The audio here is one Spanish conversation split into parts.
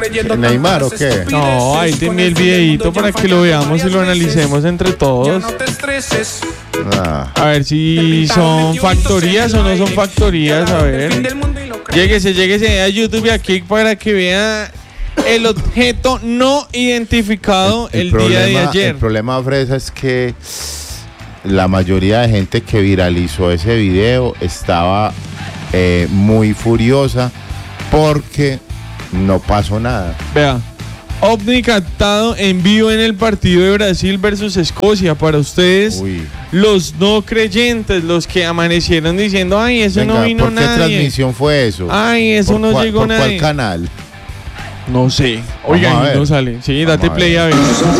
¿Neymar o qué? No, ahí te envié el videito para que lo veamos y lo analicemos entre todos. A ver si son factorías o no son factorías. A ver. Lléguese a YouTube y a Kik para que vea el objeto no identificado el día de ayer. El problema, Fresa, es que la mayoría de gente que viralizó ese video estaba muy furiosa porque no pasó nada. Vea, ovni captado en vivo en el partido de Brasil versus Escocia. Para ustedes, los no creyentes, los que amanecieron diciendo, ay, eso no vino nadie. ¿Por qué transmisión fue eso? Ay, eso no llegó nadie. ¿Por cuál canal? No sé. Oiga, no sale. Sí, date play a ver.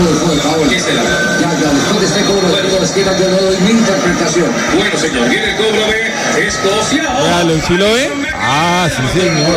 Bueno, señor, viene el cobro de Escocia. Véalo, ¿sí lo ve? Ah, sí, señor.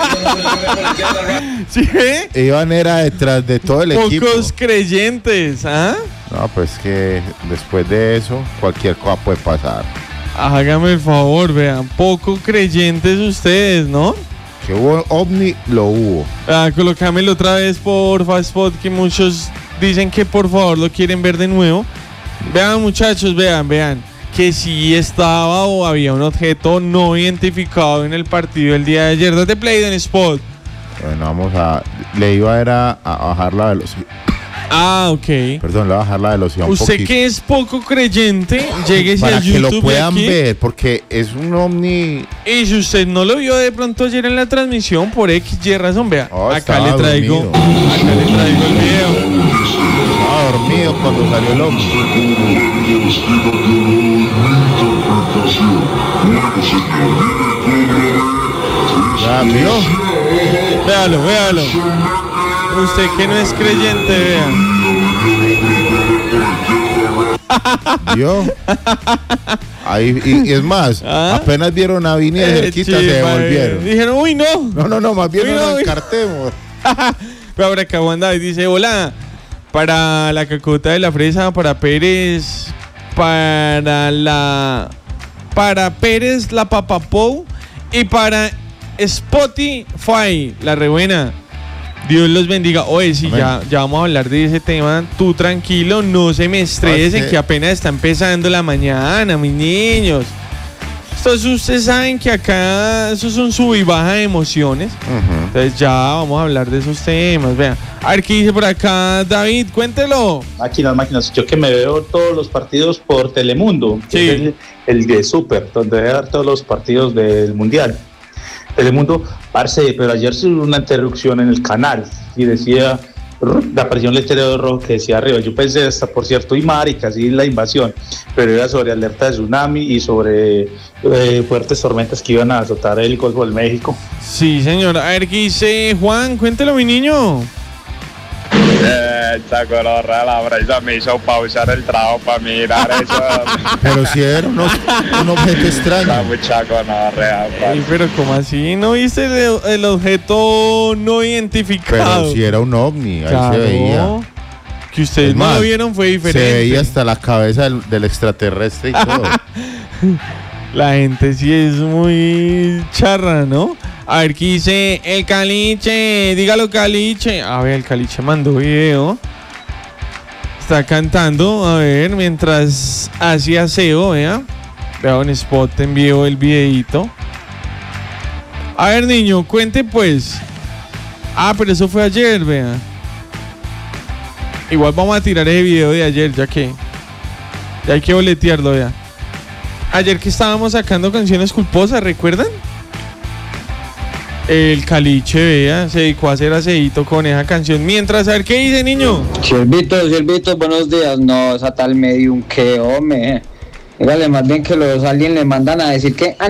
¿Sí ve? Iván era detrás de todo el equipo. Pocos creyentes, ¿ah? No, pues que después de eso, cualquier cosa puede pasar. Hágame el favor, vean, poco creyentes ustedes, ¿no? Que hubo ovni, lo hubo. Colócamelo otra vez, porfa, Spot, que muchos dicen que por favor lo quieren ver de nuevo. Vean, muchachos, vean, que sí estaba o había un objeto no identificado en el partido el día de ayer. Date play en Spot. Bueno, le iba a bajar la velocidad. Ah, ok. Perdón, le voy a bajar la velocidad un poquito. Usted que es poco creyente, lléguese a YouTube. Para que lo puedan ver, porque es un ovni. Y si usted no lo vio de pronto ayer en la transmisión, por XY razón, vea. Acá le traigo el video. Estaba dormido cuando salió el ovni. ¿Ya vio? Véalo. Usted que no es creyente, vea. ¿Vio? Ahí, y es más, apenas vieron a Vini de cerquita, se devolvieron. Dijeron, uy, no. No, más bien no nos encartemos. Pero ahora que Wanda dice, hola, para la cacota de la fresa, para Pérez, para Pérez la papapou y para Spotify, la rebuena. Dios los bendiga. Oye, sí, ya vamos a hablar de ese tema. Tú tranquilo, no se me estresen, que apenas está empezando la mañana, mis niños. Entonces ustedes saben que acá eso es un sub y baja de emociones. Entonces ya vamos a hablar de esos temas. Vean, a ver qué dice por acá David, cuéntelo. Máquinas, yo que me veo todos los partidos por Telemundo, que es el de Super, donde debe dar todos los partidos del Mundial. Telemundo, parce, pero ayer se hubo una interrupción en el canal y decía, apareció un letrero rojo que decía arriba. Yo pensé hasta, por cierto, y marica, sí, la invasión, pero era sobre alerta de tsunami y sobre fuertes tormentas que iban a azotar el Golfo del México. Sí, señor. A ver qué dice Juan, cuéntelo, mi niño. Chacororra, la brisa me hizo pausar el trabajo para mirar eso. Pero si era un objeto extraño. Está muy chacororra. Pero ¿cómo así? ¿No viste el objeto no identificado? Pero si era un ovni, ahí se veía. Que ustedes no lo vieron fue diferente. Se veía hasta la cabeza del extraterrestre y todo. La gente sí es muy charra, ¿no? A ver, ¿qué dice el Caliche? Dígalo, Caliche. A ver, el Caliche mandó video. Está cantando, a ver, mientras hacía aseo, vea. Vea en Spot, te envió el videito. A ver, niño, cuente pues. Ah, pero eso fue ayer, vea. Igual vamos a tirar ese video de ayer, ya hay que boletearlo, vea. Ayer que estábamos sacando canciones culposas, ¿recuerdan? El Caliche, vea, se dedicó a hacer aseíto con esa canción. Mientras, a ver qué dice, niño. Siervito, buenos días. No, esa tal medium que, hombre. Dígale más bien que los aliens le mandan a decir que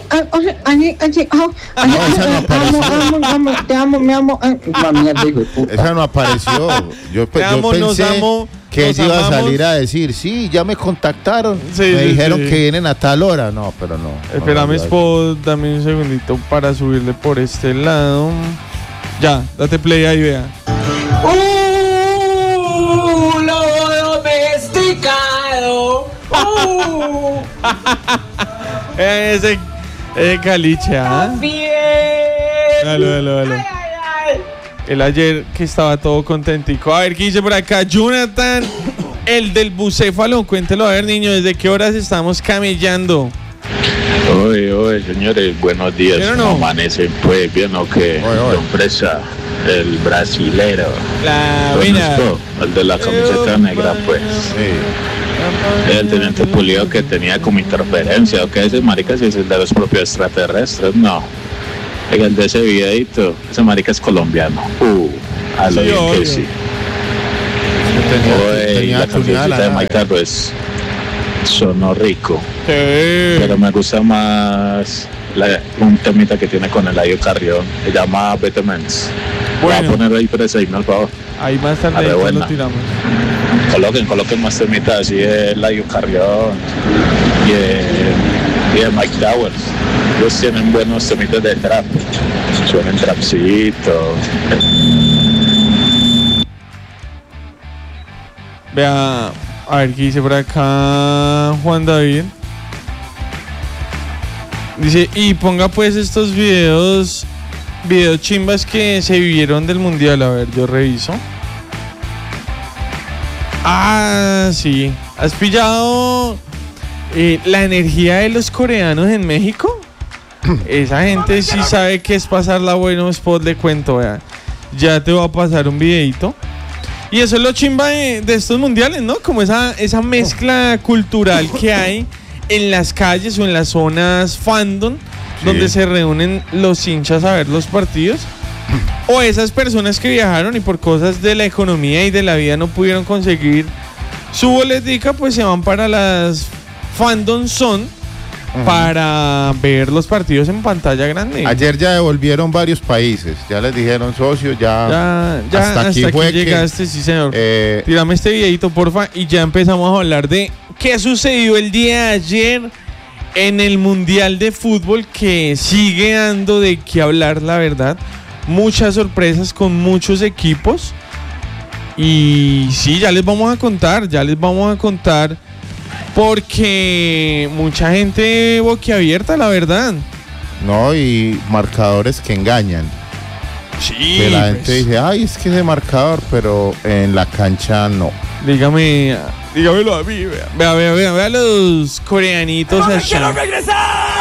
te amo, mi amo. Esa no apareció. Yo pensé que ella iba a salir a decir, sí, ya me contactaron, me dijeron que vienen a tal hora. No, pero no. Espérame, Spot, dame un segundito para subirle por este lado. Ya, date play ahí, vea. Lo domesticado. Ese Caliche, ¿ah? Bien. Dale. Él ayer que estaba todo contentico. A ver, ¿qué dice por acá? Jonathan, el del bucéfalo. Cuéntelo, a ver, niño, ¿desde qué horas estamos camellando? Oye, señores, buenos días. ¿Bien o no? Amanecen, pues, bien o qué. Don Presa, el brasilero. La ¿Conozco? El de la camiseta negra, pues. El teniente Pulido que tenía como interferencia, ¿o qué? Ese marica si es el de los propios extraterrestres, no. El de ese videito, ese marica es colombiano. A lo Sí, bien obvio. que sí. tenía La tuneada la cancioncita de nave. Mike Tarroz sonó rico. Sí. Pero me gusta más un temita que tiene con Eladio Carrión. Se llama Betemens. Voy a Bueno. poner ahí Presa, al favor. Ahí más tarde Arre, lo buena. tiramos. Coloquen más temitas así de Eladio Carrión y de Mike Towers. Ellos tienen buenos temitas de trap. Suenan trapcito. Vea, a ver qué dice por acá Juan David. Dice, y ponga pues estos videos chimbas que se vivieron del mundial. A ver, yo reviso. Ah, sí. ¿Has pillado la energía de los coreanos en México? Esa gente sí sabe qué es pasarla bueno. Spot, le cuento, vea. Ya te voy a pasar un videito. Y eso es lo chimba de estos mundiales, ¿no? Como esa mezcla cultural que hay en las calles o en las zonas fandom, donde se reúnen los hinchas a ver los partidos. O esas personas que viajaron y por cosas de la economía y de la vida no pudieron conseguir su boletica, pues se van para las fandom zone para ver los partidos en pantalla grande. Ayer ya devolvieron varios países, ya les dijeron socios, Ya hasta aquí fue llegaste, sí señor. que, Tírame este videito, porfa, y ya empezamos a hablar de qué sucedió el día de ayer en el Mundial de Fútbol, que sigue dando de qué hablar, la verdad. Muchas sorpresas con muchos equipos. Y sí, ya les vamos a contar, porque mucha gente boquiabierta, la verdad. no, y marcadores que engañan. Sí, Que la pues, gente dice, ay, es que ese marcador, pero en la cancha no. dígamelo a mí, vea los coreanitos allá.